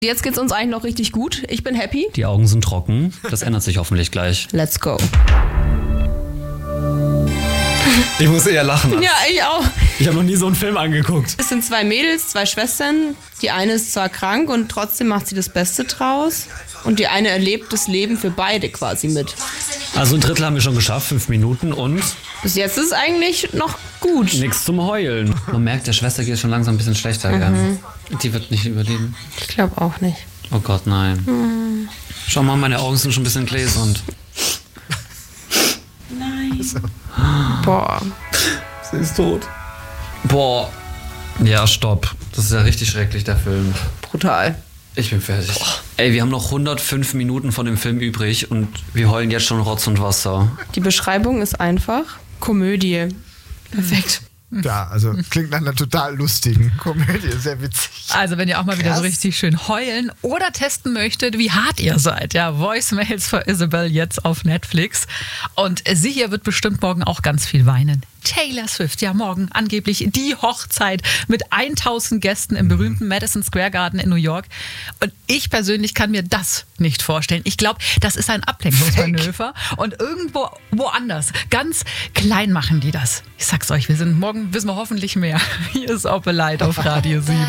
Jetzt geht's uns eigentlich noch richtig gut. Ich bin happy. Die Augen sind trocken. Das ändert sich hoffentlich gleich. Let's go. Ich muss eher lachen. Ja, ich auch. Ich habe noch nie so einen Film angeguckt. Es sind 2 Mädels, 2 Schwestern. Die eine ist zwar krank und trotzdem macht sie das Beste draus. Und die eine erlebt das Leben für beide quasi mit. Also ein Drittel haben wir schon geschafft, 5 Minuten und Bis jetzt ist eigentlich noch gut. nichts zum Heulen. Man merkt, der Schwester geht es schon langsam ein bisschen schlechter. Gell? Die wird nicht überleben. Ich glaube auch nicht. Oh Gott, nein. Schau mal, meine Augen sind schon ein bisschen gläsernd. Nein. Boah. Sie ist tot. Boah. Ja, stopp. Das ist ja richtig schrecklich, der Film. Brutal. Ich bin fertig. Ey, wir haben noch 105 Minuten von dem Film übrig und wir heulen jetzt schon Rotz und Wasser. Die Beschreibung ist einfach Komödie. Perfekt. Ja, also klingt nach einer total lustigen Komödie, sehr witzig. Also wenn ihr auch mal wieder so richtig schön heulen oder testen möchtet, wie hart ihr seid, ja, Voicemails for Isabel jetzt auf Netflix. Und sie hier wird bestimmt morgen auch ganz viel weinen. Taylor Swift, ja morgen angeblich die Hochzeit mit 1000 Gästen im berühmten Madison Square Garden in New York. Und ich persönlich kann mir das nicht vorstellen. Ich glaube, das ist ein Ablenkungsmanöver und irgendwo woanders, ganz klein machen die das. Ich sag's euch, morgen wissen wir hoffentlich mehr. Hier ist Opelite auf Radio 7.